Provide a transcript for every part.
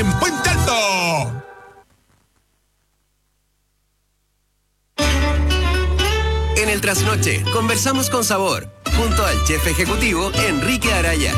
en Puente Alto. En el Trasnoche conversamos con sabor, junto al chef ejecutivo Enrique Araya.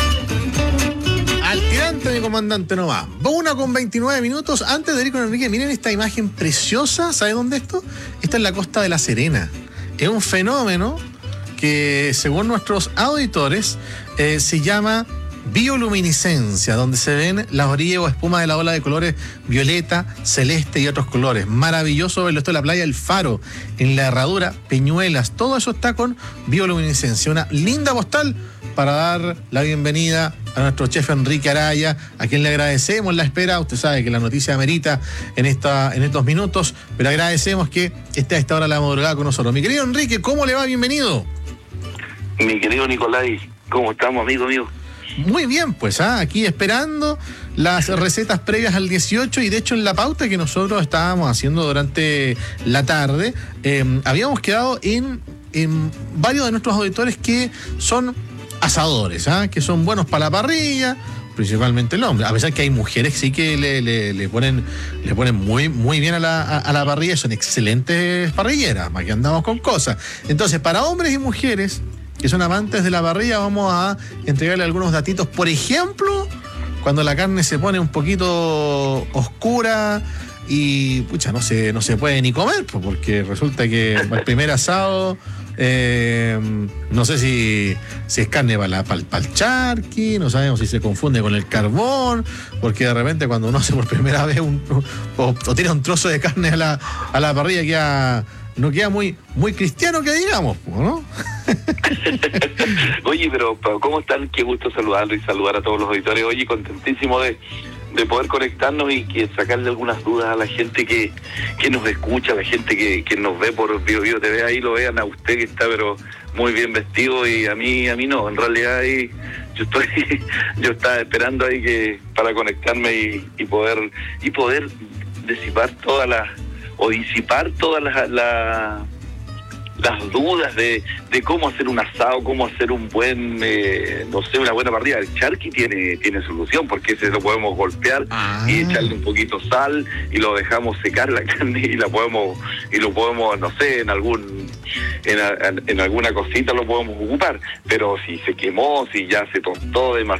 Al tirante de comandante nomás. 1:29. Antes de ir con Enrique, miren esta imagen preciosa. ¿Sabe dónde esto? Esta es la costa de La Serena. Es un fenómeno que, según nuestros auditores, se llama bioluminiscencia, donde se ven las orillas o espuma de la ola de colores violeta, celeste y otros colores. Maravilloso verlo. Esto es la playa El Faro, en la Herradura, Peñuelas. Todo eso está con bioluminiscencia. Una linda postal para dar la bienvenida a nuestro chef Enrique Araya, a quien le agradecemos la espera. Usted sabe que la noticia amerita en estos minutos, pero agradecemos que esté a esta hora de la madrugada con nosotros. Mi querido Enrique, ¿cómo le va? Bienvenido. Mi querido Nicolai, ¿cómo estamos, amigo mío? Muy bien, pues aquí esperando las recetas previas al 18, y de hecho en la pauta que nosotros estábamos haciendo durante la tarde, habíamos quedado en varios de nuestros auditores que son asadores, que son buenos para la parrilla, principalmente el hombre, a pesar que hay mujeres sí que le ponen muy, muy bien a la parrilla, son excelentes parrilleras, más que andamos con cosas. Entonces, para hombres y mujeres que son amantes de la parrilla, vamos a entregarle algunos datitos. Por ejemplo, cuando la carne se pone un poquito oscura y pucha, no se puede ni comer, porque resulta que el primer asado, no sé si es carne para el charqui, no sabemos si se confunde con el carbón, porque de repente cuando uno hace por primera vez o tira un trozo de carne a la parrilla, no queda muy, muy cristiano, que digamos, ¿no? Oye, pero ¿cómo están? Qué gusto saludarlo y saludar a todos los auditores. Oye, contentísimo de poder conectarnos y que sacarle algunas dudas a la gente que nos escucha, a la gente que nos ve por Bio TV. Ahí lo vean a usted, que está pero muy bien vestido, y a mí no. En realidad ahí yo estaba esperando ahí que para conectarme y poder disipar las dudas de cómo hacer un asado, cómo hacer un buen, una buena parrilla. El charqui tiene solución, porque ese lo podemos golpear y echarle un poquito sal y lo dejamos secar la carne y lo podemos, no sé, en alguna cosita lo podemos ocupar. Pero si se quemó, si ya se tostó demasiado,